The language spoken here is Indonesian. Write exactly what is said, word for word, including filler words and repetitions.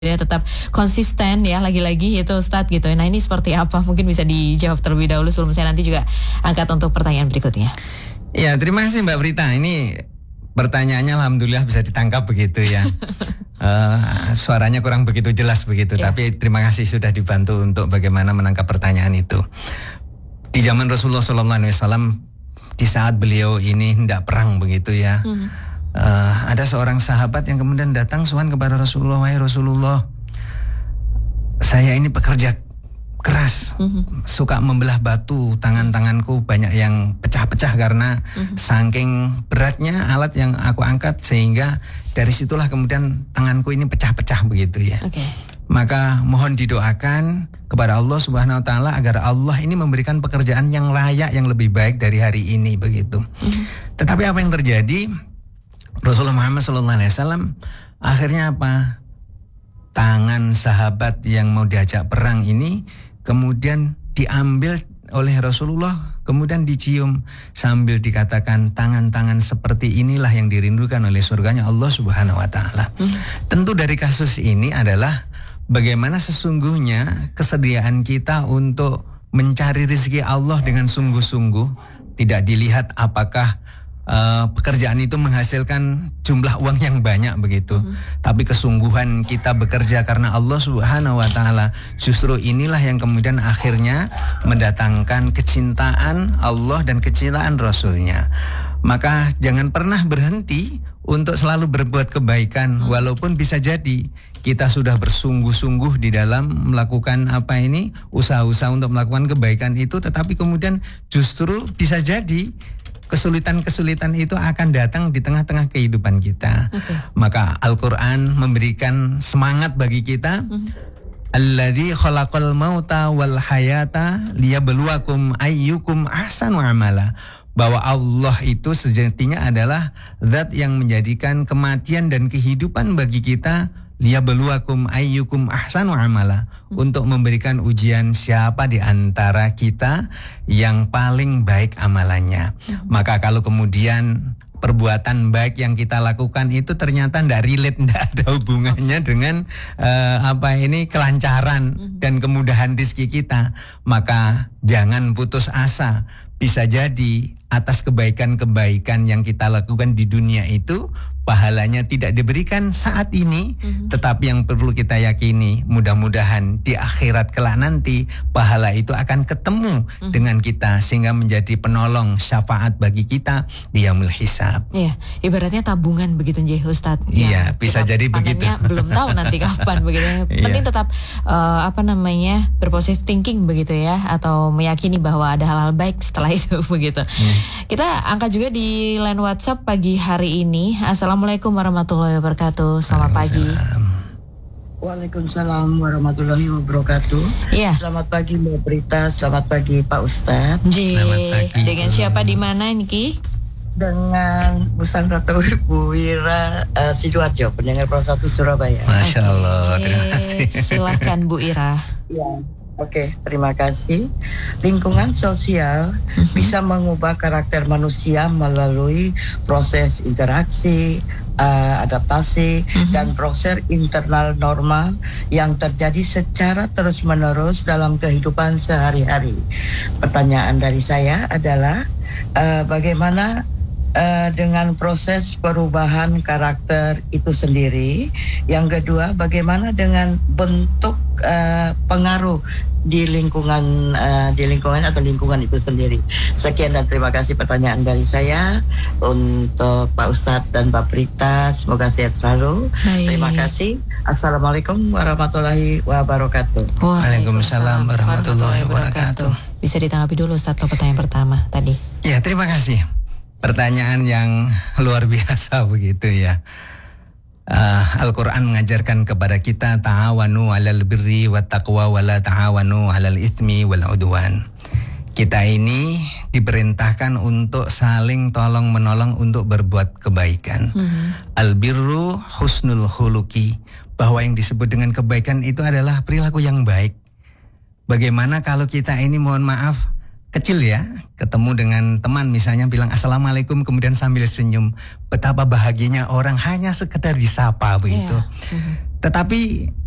ya tetap konsisten ya, lagi-lagi itu Ustadz gitu. Nah ini seperti apa? Mungkin bisa dijawab terlebih dahulu sebelum saya nanti juga angkat untuk pertanyaan berikutnya. Ya, terima kasih Mbak Prita. Ini pertanyaannya alhamdulillah bisa ditangkap begitu ya. uh, suaranya kurang begitu jelas begitu, yeah. Tapi terima kasih sudah dibantu untuk bagaimana menangkap pertanyaan itu. Di zaman Rasulullah shallallahu alaihi wasallam, di saat beliau ini hendak perang begitu ya. Mm-hmm. Uh, ada seorang sahabat yang kemudian datang sowan kepada Rasulullah, wahai Rasulullah, saya ini pekerja keras, mm-hmm. suka membelah batu, tangan-tanganku banyak yang pecah-pecah karena mm-hmm. saking beratnya alat yang aku angkat, sehingga dari situlah kemudian tanganku ini pecah-pecah begitu ya. Okay. Maka mohon didoakan kepada Allah Subhanahu Wa Taala agar Allah ini memberikan pekerjaan yang layak, yang lebih baik dari hari ini begitu. Mm-hmm. Tetapi apa yang terjadi? Rasulullah Muhammad shallallahu alaihi wasallam akhirnya apa? Tangan sahabat yang mau diajak perang ini kemudian diambil oleh Rasulullah, kemudian dicium sambil dikatakan, tangan-tangan seperti inilah yang dirindukan oleh surganya Allah Subhanahu Wa Taala. Hmm. Tentu dari kasus ini adalah bagaimana sesungguhnya kesediaan kita untuk mencari rezeki Allah dengan sungguh-sungguh, tidak dilihat apakah Uh, pekerjaan itu menghasilkan jumlah uang yang banyak begitu, hmm. tapi kesungguhan kita bekerja karena Allah Subhanahu Wa Taala, justru inilah yang kemudian akhirnya mendatangkan kecintaan Allah dan kecintaan Rasulnya. Maka jangan pernah berhenti untuk selalu berbuat kebaikan, hmm. walaupun bisa jadi kita sudah bersungguh-sungguh di dalam melakukan apa ini usaha-usaha untuk melakukan kebaikan itu, tetapi kemudian justru bisa jadi kesulitan-kesulitan itu akan datang di tengah-tengah kehidupan kita. Okay. Maka Al-Quran memberikan semangat bagi kita. Mm-hmm. Alladzi khalaqal mauta wal hayata liyabluwakum ayyukum ahsanu amala. Bahwa Allah itu sejatinya adalah zat yang menjadikan kematian dan kehidupan bagi kita, liyabluwakum ayyukum ahsanu amala, hmm. untuk memberikan ujian siapa di antara kita yang paling baik amalannya. Hmm. Maka kalau kemudian perbuatan baik yang kita lakukan itu ternyata tidak relate, tidak ada hubungannya dengan uh, apa ini kelancaran hmm. dan kemudahan rezeki kita, maka jangan putus asa. Bisa jadi atas kebaikan-kebaikan yang kita lakukan di dunia itu pahalanya tidak diberikan saat ini, mm-hmm. tetapi yang perlu kita yakini mudah-mudahan di akhirat kelak nanti pahala itu akan ketemu mm-hmm. dengan kita sehingga menjadi penolong syafaat bagi kita di yaumul hisab. Iya, ibaratnya tabungan begitu nggih Ustadz. Iya, bisa jadi begitu. Belum tahu nanti kapan begitu. Penting tetap uh, apa namanya berpositif thinking begitu ya, atau meyakini bahwa ada hal-hal baik setelah itu begitu. Hmm. Kita angkat juga di line WhatsApp pagi hari ini. Assalamualaikum warahmatullahi wabarakatuh. Selamat pagi. Waalaikumsalam warahmatullahi wabarakatuh. Iya. Selamat pagi Mbak Prita, selamat pagi Pak Ustadz. Selamat pagi. Dengan siapa di mana Niki? Dengan Bu Sandra Bu Ira uh, Sidoarjo, pendengar Pro satu Surabaya. Masya Allah, okay. Terima kasih. Silahkan Bu Ira. Ya. Oke, terima kasih. Lingkungan sosial mm-hmm. bisa mengubah karakter manusia melalui proses interaksi, uh, adaptasi, mm-hmm. dan proses internal normal yang terjadi secara terus-menerus dalam kehidupan sehari-hari. Pertanyaan dari saya adalah uh, bagaimana Uh, dengan proses perubahan karakter itu sendiri. Yang kedua, bagaimana dengan bentuk uh, pengaruh di lingkungan uh, di lingkungan atau lingkungan itu sendiri. Sekian dan terima kasih pertanyaan dari saya untuk Pak Ustadz dan Mbak Prita. Semoga sehat selalu. Baik. Terima kasih. Assalamualaikum warahmatullahi wabarakatuh. Waalaikumsalam warahmatullahi wabarakatuh. Bisa ditanggapi dulu Ustadz pertanyaan pertama tadi. Ya, terima kasih. Pertanyaan yang luar biasa begitu ya. Uh, Al-Quran mengajarkan kepada kita ta'awanu 'alal birri wat taqwa wa la ta'awanu 'alal itsmi wal 'udwan. Kita ini diperintahkan untuk saling tolong menolong untuk berbuat kebaikan. Hmm. Al-birru husnul khuluqi, bahwa yang disebut dengan kebaikan itu adalah perilaku yang baik. Bagaimana kalau kita ini mohon maaf kecil ya, ketemu dengan teman misalnya bilang assalamualaikum kemudian sambil senyum, betapa bahagianya orang hanya sekedar disapa begitu. Yeah. Mm-hmm. Tetapi